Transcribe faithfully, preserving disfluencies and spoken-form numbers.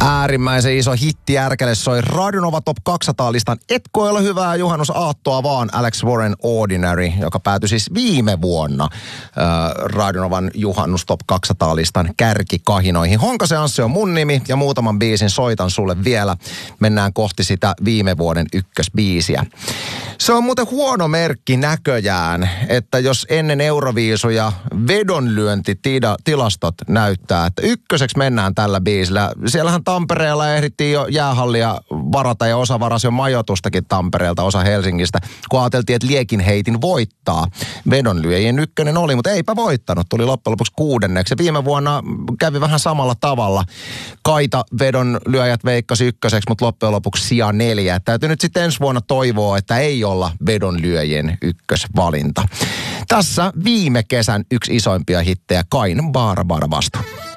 Äärimmäisen iso hitti Järkele soi Radionova Top kaksisataa-listan Etko ole hyvää juhannusaattoa vaan Alex Warren Ordinary, joka päätyi siis viime vuonna äh, Radionovan juhannus Top kaksisataa-listan kärkikahinoihin. Honkasen Anssi on mun nimi ja muutaman biisin soitan sulle vielä. Mennään kohti sitä viime vuoden ykkösbiisiä. Se on muuten huono merkki näköjään, että jos ennen Euroviisuja vedonlyöntitilastot näyttää, että ykköseksi mennään tällä biisillä. Siellähän Tampereella ehdittiin jo jäähallia varata ja osa varasi jo majoitustakin Tampereelta, osa Helsingistä, kun ajateltiin, että Liekin heitin voittaa. Vedonlyöjien ykkönen oli, mutta eipä voittanut. Tuli loppujen lopuksi kuudenneksi. Viime vuonna kävi vähän samalla tavalla. Kaita vedonlyöjät veikkasi ykköseksi, mutta loppujen lopuksi sija neljä. Täytyy nyt sitten ensi vuonna toivoa, että ei olla vedonlyöjien ykkösvalinta. Tässä viime kesän yksi isoimpia hittejä, Kain Baara Baara Vastu.